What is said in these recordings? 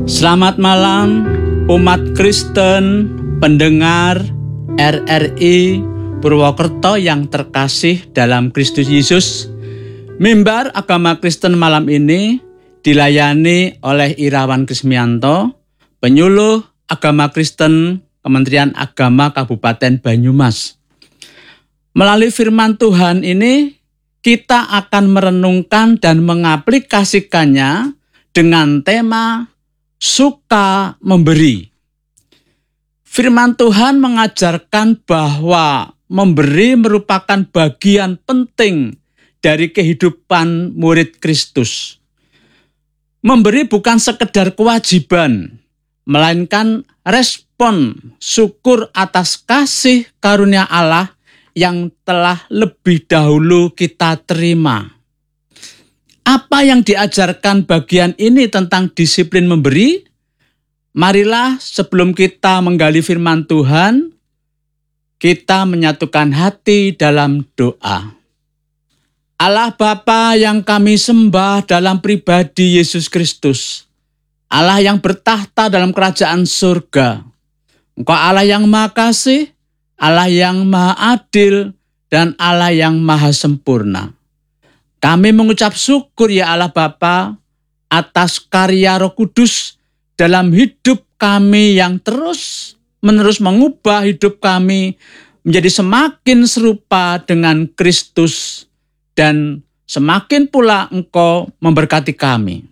Selamat malam umat Kristen, pendengar RRI Purwokerto yang terkasih dalam Kristus Yesus. Mimbar Agama Kristen malam ini dilayani oleh Irawan Krismianto, penyuluh Agama Kristen Kementerian Agama Kabupaten Banyumas. Melalui firman Tuhan ini, kita akan merenungkan dan mengaplikasikannya dengan tema suka memberi. Firman Tuhan mengajarkan bahwa memberi merupakan bagian penting dari kehidupan murid Kristus. Memberi bukan sekedar kewajiban, melainkan respon syukur atas kasih karunia Allah yang telah lebih dahulu kita terima. Apa yang diajarkan bagian ini tentang disiplin memberi? Marilah sebelum kita menggali firman Tuhan, kita menyatukan hati dalam doa. Allah Bapa yang kami sembah dalam pribadi Yesus Kristus, Allah yang bertahta dalam kerajaan surga. Engkau Allah yang Maha Kasih, Allah yang Maha Adil, dan Allah yang Maha Sempurna. Kami mengucap syukur ya Allah Bapa atas karya Roh Kudus dalam hidup kami yang terus-menerus mengubah hidup kami menjadi semakin serupa dengan Kristus dan semakin pula Engkau memberkati kami.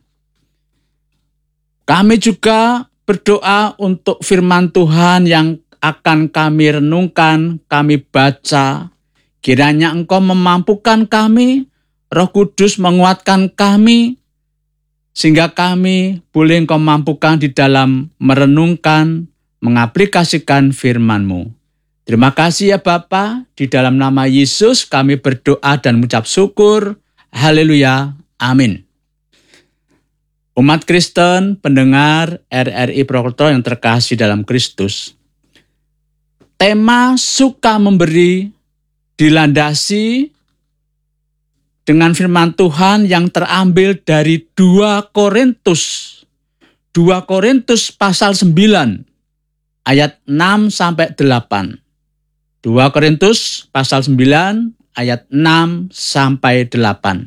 Kami juga berdoa untuk firman Tuhan yang akan kami renungkan, kami baca. Kiranya Engkau memampukan kami, Roh Kudus menguatkan kami, sehingga kami boleh Engkau mampukan di dalam merenungkan, mengaplikasikan firman-Mu. Terima kasih ya Bapa, di dalam nama Yesus kami berdoa dan mengucap syukur. Haleluya, amin. Umat Kristen, pendengar RRI Purwokerto yang terkasih dalam Kristus. Tema suka memberi dilandasi dengan firman Tuhan yang terambil dari 2 Korintus pasal 9 ayat 6 sampai 8. 2 Korintus pasal 9 ayat 6 sampai 8.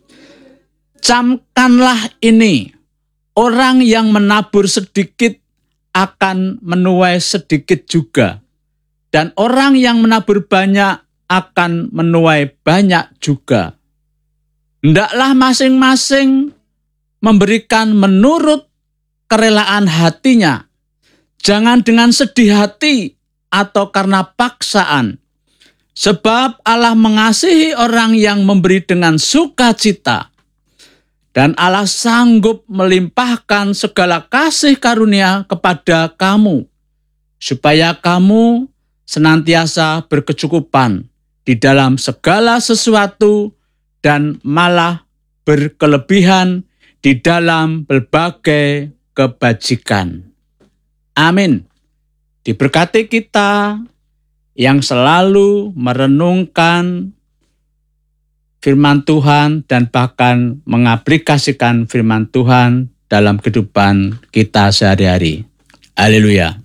Camkanlah ini, orang yang menabur sedikit akan menuai sedikit juga, dan orang yang menabur banyak akan menuai banyak juga. Hendaklah masing-masing memberikan menurut kerelaan hatinya, jangan dengan sedih hati atau karena paksaan. Sebab Allah mengasihi orang yang memberi dengan sukacita, dan Allah sanggup melimpahkan segala kasih karunia kepada kamu, supaya kamu senantiasa berkecukupan di dalam segala sesuatu dan malah berkelebihan di dalam berbagai kebajikan. Amin. Diberkati kita yang selalu merenungkan firman Tuhan dan bahkan mengaplikasikan firman Tuhan dalam kehidupan kita sehari-hari. Haleluya.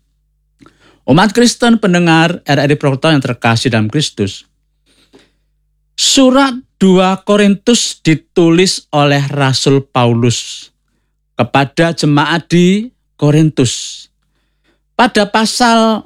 Umat Kristen pendengar RRI Purwokerto yang terkasih dalam Kristus. Surat 2 Korintus ditulis oleh Rasul Paulus kepada jemaat di Korintus. Pada pasal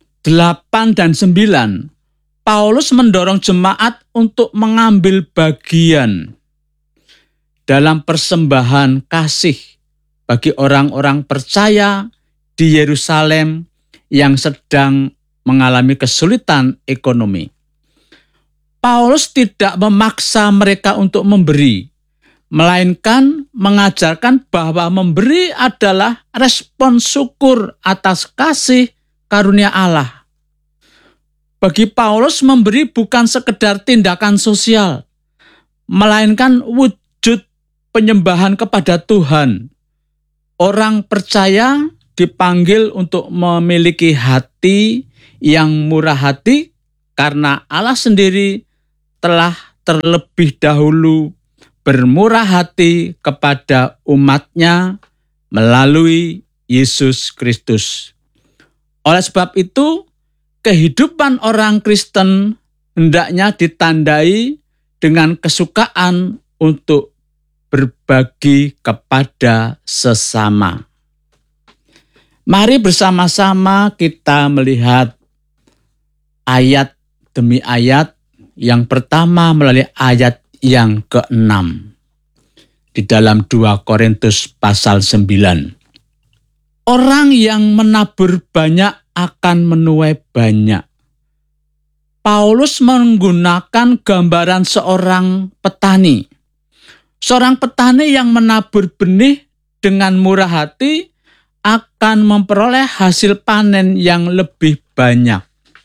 8 dan 9, Paulus mendorong jemaat untuk mengambil bagian dalam persembahan kasih bagi orang-orang percaya di Yerusalem yang sedang mengalami kesulitan ekonomi. Paulus tidak memaksa mereka untuk memberi, melainkan mengajarkan bahwa memberi adalah respon syukur atas kasih karunia Allah. Bagi Paulus, memberi bukan sekedar tindakan sosial, melainkan wujud penyembahan kepada Tuhan. Orang percaya dipanggil untuk memiliki hati yang murah hati karena Allah sendiri telah terlebih dahulu bermurah hati kepada umatnya melalui Yesus Kristus. Oleh sebab itu, kehidupan orang Kristen hendaknya ditandai dengan kesukaan untuk berbagi kepada sesama. Mari bersama-sama kita melihat ayat demi ayat. Yang pertama melalui ayat yang ke-6 di dalam 2 Korintus pasal 9. Orang yang menabur banyak akan menuai banyak. Paulus menggunakan gambaran seorang petani. Seorang petani yang menabur benih dengan murah hati akan memperoleh hasil panen yang lebih banyak.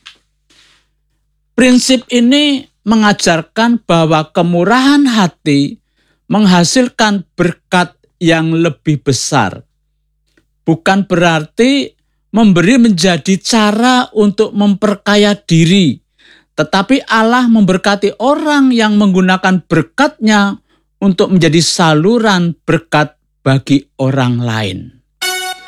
Prinsip ini mengajarkan bahwa kemurahan hati menghasilkan berkat yang lebih besar. Bukan berarti memberi menjadi cara untuk memperkaya diri, tetapi Allah memberkati orang yang menggunakan berkatnya untuk menjadi saluran berkat bagi orang lain.